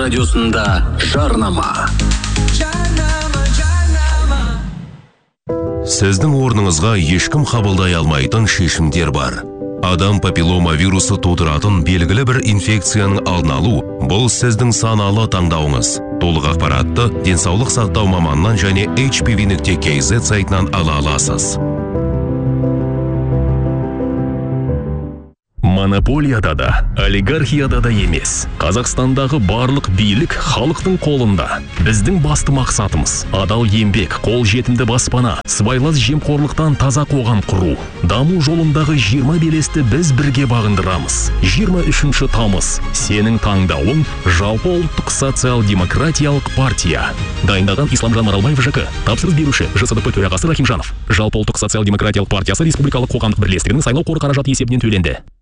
радиосында жарнама. Сіздің орныңызға ешкім қабылдай алмайтын шешімдер бар. Адам папиллома вирусы тудыратын белгілі бір инфекцияның алдын алу бұл сіздің саналы таңдауыңыз. Толық ақпаратты денсаулық сақтау маманынан және hpv.kz сайтынан ала аласыз. Монополияда да, олигархияда да емес. Қазақстандағы барлық билік халықтың қолында. Біздің басты мақсатымыз адал еңбек, қол жетімді баспана, сыбайлас жемқорлықтан таза қоғам құру. Даму жолындағы 20 белесті біз бірге бағындырамыз. 23 тамыз. Сенің таңдауың жалпы ұлттық социал-демократиялық партия. Дайындаған Исламжан Маралбаев ЖК. Тапсырыс беруші ЖСДП төрағасы Рахимжанов. Жалпы ұлттық социал-демократиялық партиясы республикалық қоғамдық бірлестігінің сайлау қоры қаражаты есебінен төленді.